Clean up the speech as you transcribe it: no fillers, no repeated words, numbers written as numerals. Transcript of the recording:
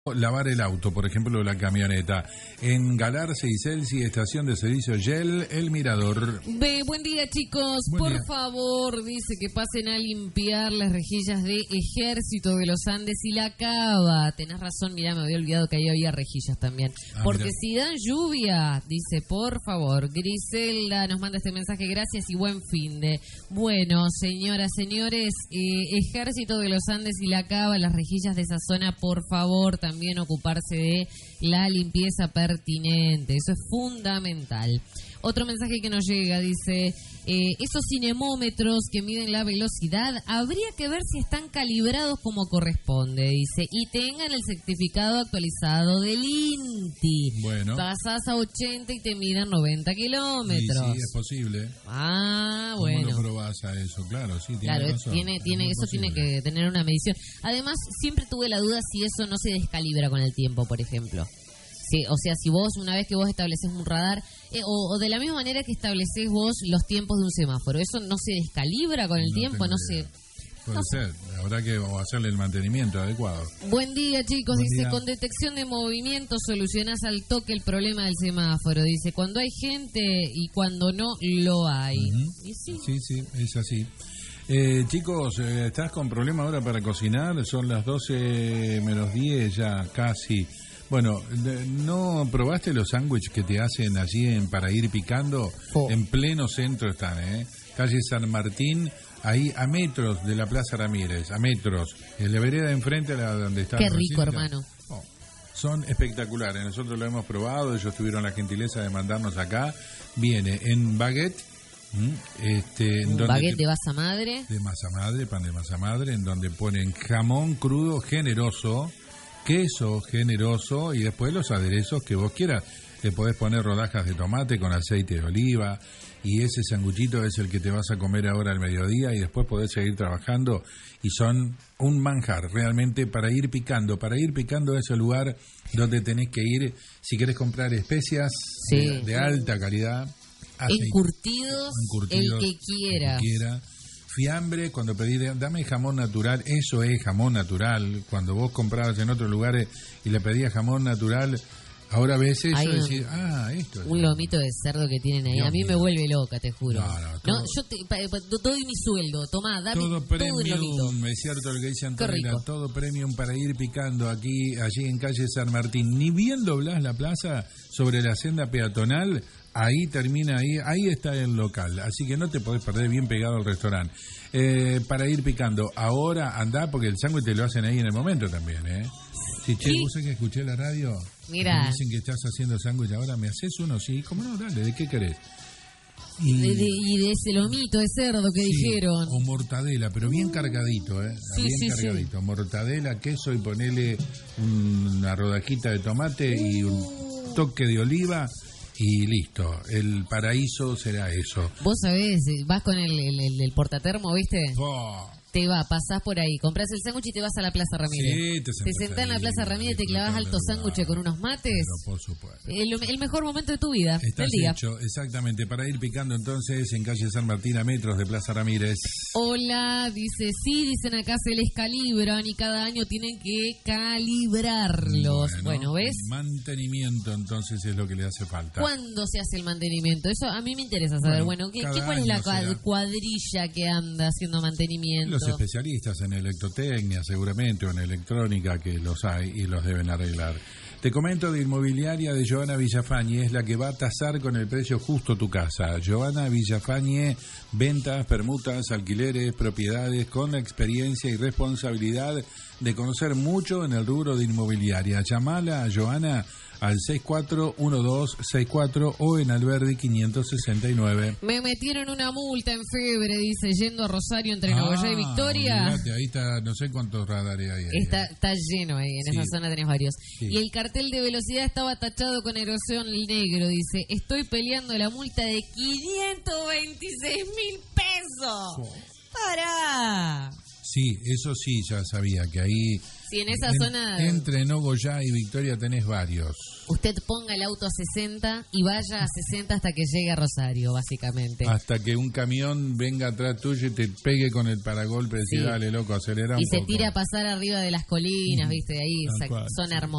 lavar el auto, por ejemplo, la camioneta. En Galarce y Celsi, estación de servicio Shell, El Mirador. Buen día, chicos. Favor, dice que pasen a limpiar las rejillas de Ejército de los Andes y la Cava. Tenés razón, mirá, me había olvidado que ahí había rejillas también. Porque mirá, si dan lluvia, dice, por favor. Griselda nos manda este mensaje, gracias y buen finde. Bueno, señoras, señores, Ejército de los Andes y la Cava, las rejillas de esa zona, por favor, también ocuparse de la limpieza pertinente. Eso es fundamental. Otro mensaje que nos llega, dice, esos cinemómetros que miden la velocidad, habría que ver si están calibrados como corresponde, dice, y tengan el certificado actualizado del INTI. Bueno. Pasás a 80 y te miden 90 kilómetros. Sí, es posible. Bueno. ¿Cómo lo probás a eso? Claro, sí, tiene razón. Eso tiene que tener una medición. Además, siempre tuve la duda si eso no se descalibra con el tiempo, por ejemplo. Sí, o sea, si vos, una vez que vos estableces un radar, o de la misma manera que estableces vos los tiempos de un semáforo, ¿eso no se descalibra con el tiempo? Puede ser, habrá que hacerle el mantenimiento adecuado. Buen día, chicos. Dice, con detección de movimiento solucionás al toque el problema del semáforo. Dice, cuando hay gente y cuando no, lo hay. ¿Y sí? Sí, es así. Chicos, ¿estás con problema ahora para cocinar? Son las 12 menos 10 ya casi. Bueno, ¿no probaste los sándwiches que te hacen allí para ir picando? En pleno centro están, calle San Martín, ahí a metros de la Plaza Ramírez, a metros, en la vereda de enfrente a donde está. Qué rico, hermano. Son espectaculares, nosotros lo hemos probado, ellos tuvieron la gentileza de mandarnos acá. Viene en baguette. Baguette de masa madre. De masa madre, pan de masa madre, en donde ponen jamón crudo generoso, queso generoso y después los aderezos que vos quieras. Le podés poner rodajas de tomate con aceite de oliva y ese sanguchito es el que te vas a comer ahora al mediodía y después podés seguir trabajando y son un manjar realmente para ir picando. Para ir picando es el lugar donde tenés que ir si querés comprar especias de alta calidad. Encurtidos, el que quiera. Fiambre, cuando pedís, dame jamón natural, eso es jamón natural. Cuando vos comprabas en otros lugares y le pedías jamón natural, ahora ves eso y decís, esto es un lomito de cerdo que tienen ahí. A mí me vuelve loca, te juro. No, yo doy mi sueldo, tomá, dame todo premium, el lomito. Es cierto lo que dice Antonella, todo premium para ir picando allí en calle San Martín. Ni bien doblás la plaza sobre la senda peatonal, ahí termina, ahí está el local, así que no te podés perder, bien pegado al restaurante. Para ir picando, ahora andá porque el sándwich te lo hacen ahí en el momento también, Sí, che, ¿vos sabés que escuché la radio? Mira. Me dicen que estás haciendo sándwich ahora, ¿me haces uno? Sí, ¿cómo no? Dale, ¿de qué querés? Y de ese lomito de cerdo que dijeron. O mortadela, pero bien cargadito, bien cargadito. Sí. Mortadela, queso y ponele una rodajita de tomate y un toque de oliva. Y listo, el paraíso será eso. Vos sabés, vas con el portatermo, ¿viste? Te pasás por ahí, compras el sándwich y te vas a la Plaza Ramírez. Sí, te sentás en la Plaza Ramírez y te clavas alto sándwich con unos mates. Pero por supuesto. El mejor momento de tu vida, Estás del día. Hecho, exactamente, para ir picando entonces en calle San Martín a metros de Plaza Ramírez. Hola, dice, dicen acá se les calibran y cada año tienen que calibrarlos. Bueno, ¿ves? Mantenimiento entonces es lo que le hace falta. ¿Cuándo se hace el mantenimiento? Eso a mí me interesa saber. Bueno, ¿cuál es la cuadrilla que anda haciendo mantenimiento? Los especialistas en electrotecnia seguramente o en electrónica que los hay y los deben arreglar. Te comento de Inmobiliaria de Giovanna Villafañe, es la que va a tasar con el precio justo tu casa. Giovanna Villafañe, ventas, permutas, alquileres, propiedades, con la experiencia y responsabilidad de conocer mucho en el rubro de inmobiliaria. Llamala a Giovanna al 641264 o en Alberdi 569. Me metieron una multa en Febre, dice, yendo a Rosario entre Nogoyá y Victoria. Mirate, ahí está, no sé cuántos radares hay. Está lleno ahí, en esa zona tenés varios. Sí. Y el cartel de velocidad estaba tachado con erosión negro, dice, estoy peleando la multa de 526.000 pesos. ¡Para! Sí, eso sí, ya sabía que ahí... Sí, en esa zona... Entre Nogoyá y Victoria tenés varios. Usted ponga el auto a 60 y vaya a 60 hasta que llegue a Rosario, básicamente. Hasta que un camión venga atrás tuyo y te pegue con el paragolpe y decir, dale, loco, acelera un poco. Y se tira a pasar arriba de las colinas, viste, ahí son hermosos.